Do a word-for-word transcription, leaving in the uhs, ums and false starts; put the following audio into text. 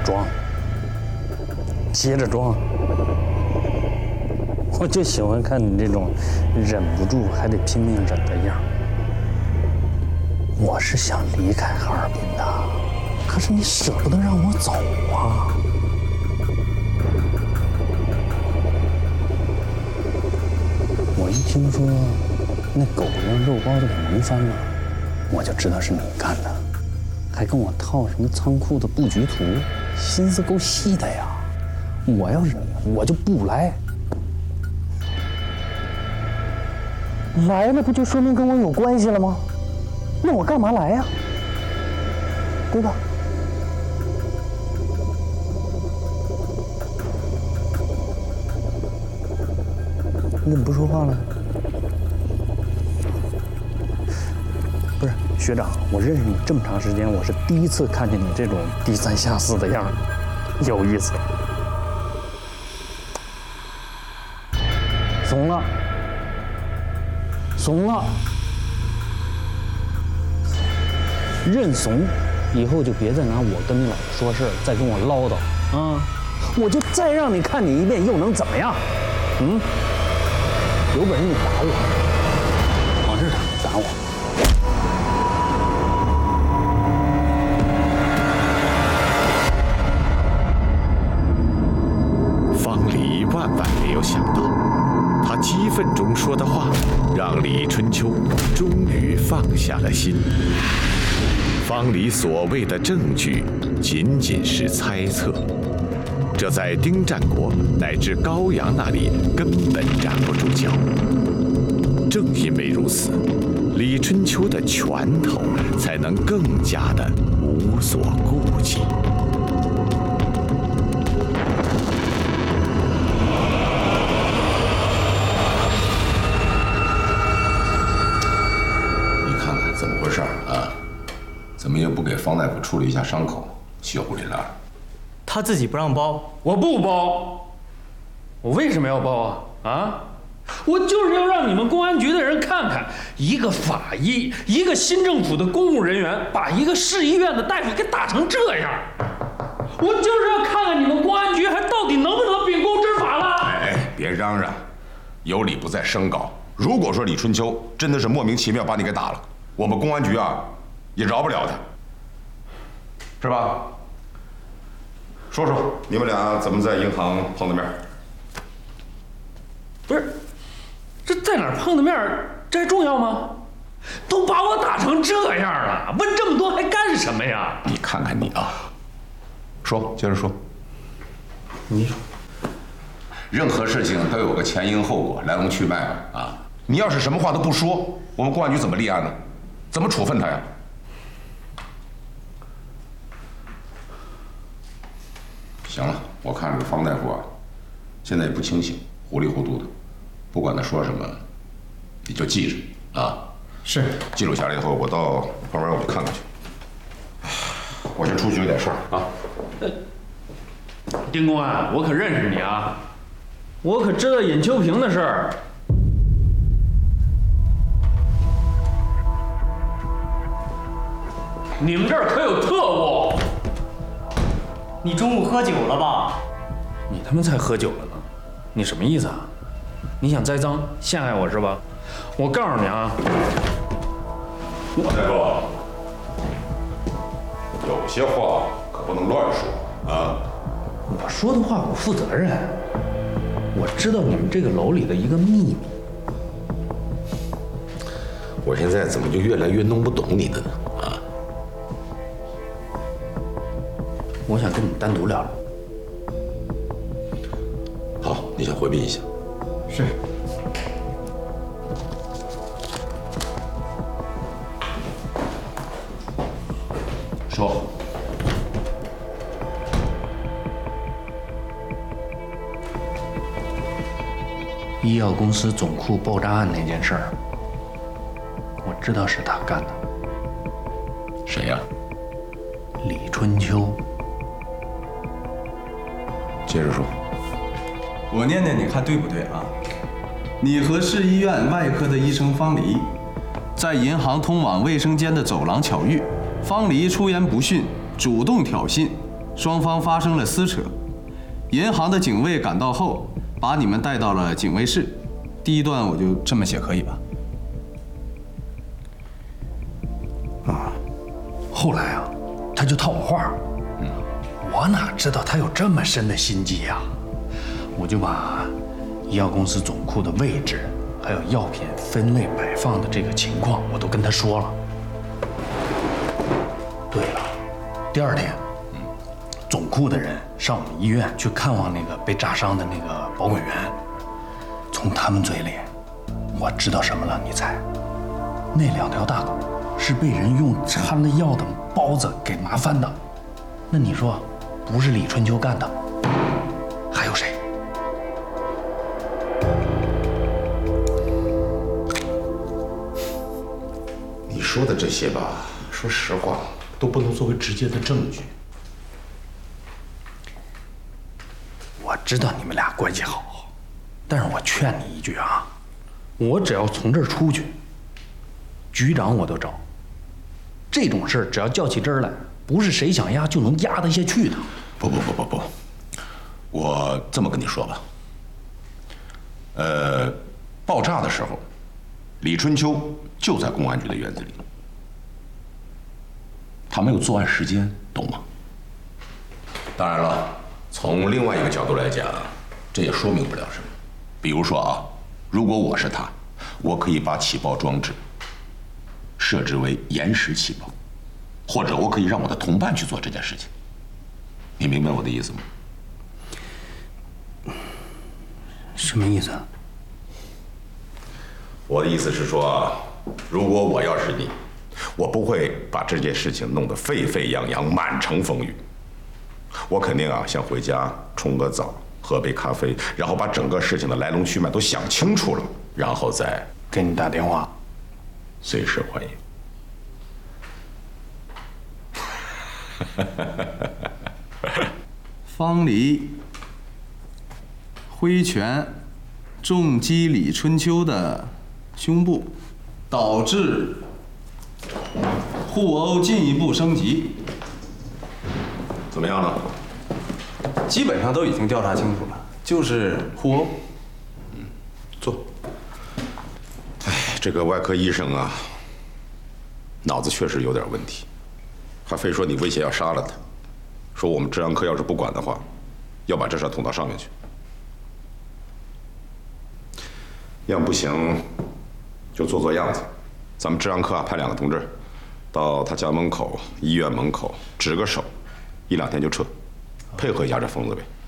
装，接着装。我就喜欢看你这种忍不住还得拼命忍的样。我是想离开哈尔滨的，可是你舍不得让我走啊。我一听说那狗让肉包子给蒙翻了，我就知道是你干的，还跟我套什么仓库的布局图，心思够细的呀。我要是你，我就不来。来了不就说明跟我有关系了吗？那我干嘛来呀？对吧？你怎么不说话了？不是学长，我认识你这么长时间，我是第一次看见你这种低三下四的样儿，有意思。怂了，怂了，认怂，以后就别再拿我跟你老婆说事儿，再跟我唠叨啊！我就再让你看你一遍，又能怎么样？嗯？有本事你打我，往这儿打，打我！ 方离万万没有想到，他激愤中说的话，让李春秋终于放下了心。方离所谓的证据，仅仅是猜测。这在丁占国乃至高阳那里根本站不住脚。正因为如此，李春秋的拳头才能更加的无所顾忌。 你看看怎么回事啊？怎么也不给方大夫处理一下伤口，血糊里烂。 他自己不让包， 我不包，我为什么要包啊？啊，我就是要让你们公安局的人看看，一个法医，一个新政府的公务人员，把一个市医院的大夫给打成这样，我就是要看看你们公安局还到底能不能秉公执法了。 哎哎，别嚷嚷，有理不在声高。如果说李春秋真的是莫名其妙把你给打了，我们公安局啊也饶不了他，是吧？说说你们俩怎么在银行碰的面？ 不是，这在哪儿碰的面，这还重要吗？都把我打成这样了，问这么多还干什么呀？ 你看看你啊，说，接着说。 你说， 任何事情都有个前因后果、来龙去脉嘛啊！你要是什么话都不说，我们公安局怎么立案呢？怎么处分他呀？行了，我看这个方大夫啊，现在也不清醒，糊里糊涂的，不管他说什么，你就记着啊。 是， 记录下来以后，我到旁边我就看看去。我先出去有点事儿啊。 丁公安，我可认识你啊，我可知道尹秋平的事儿。你们这儿可有特务？ 你中午喝酒了吧？ 你他妈才喝酒了呢！你什么意思啊？你想栽赃陷害我是吧？我告诉你啊， 王大夫，有些话可不能乱说啊！ 我说的话我负责任。我知道你们这个楼里的一个秘密。 我现在怎么就越来越弄不懂你的呢？啊！ 我想跟你单独聊聊。 好，你先回避一下。 是。 说。 医药公司总库爆炸案那件事儿，我知道是他干的。 谁呀？ 李春秋。 接着说。 我念念，你看对不对啊？你和市医院外科的医生方黎，在银行通往卫生间的走廊巧遇，方黎出言不逊，主动挑衅， 双方发生了撕扯。银行的警卫赶到后，把你们带到了警卫室。第一段我就这么写，可以吧？ 啊，后来啊，他就套我话。嗯，我哪知道他有这么深的心机呀？我就把医药公司总库的位置，还有药品分类摆放的这个情况，我都跟他说了。对了，第二天，嗯，总库的人上我们医院去看望那个被炸伤的那个保管员，从他们嘴里，我知道什么了？你猜？那两条大狗是被人用掺了药的包子给麻翻的。那你说，不是李春秋干的，还有谁？ 你说的这些吧，说实话，都不能作为直接的证据。 我知道你们俩关系好，但是我劝你一句啊，我只要从这儿出去，局长我都找。这种事儿只要较起真儿来，不是谁想压就能压得下去的。 不不不不不，我这么跟你说吧，呃，爆炸的时候，李春秋就在公安局的院子里，他没有作案时间，懂吗？当然了，从另外一个角度来讲，这也说明不了什么。比如说啊，如果我是他，我可以把起爆装置设置为延时起爆，或者我可以让我的同伴去做这件事情。你明白我的意思吗？ 什么意思啊？ 我的意思是说，如果我要是你，我不会把这件事情弄得沸沸扬扬、满城风雨。我肯定啊，先回家冲个澡，喝杯咖啡，然后把整个事情的来龙去脉都想清楚了，然后再给你打电话， 随时欢迎。 方黎挥拳重击李春秋的胸部，导致互殴进一步升级。 怎么样呢？ 基本上都已经调查清楚了，就是互殴。 嗯，坐。哎，这个外科医生啊，脑子确实有点问题，还非说你威胁要杀了他，说我们治安科要是不管的话，要把这事捅到上面去。要不行，就做做样子。咱们治安科啊，派两个同志到他家门口、医院门口指个手，一两天就撤，配合一下这疯子呗。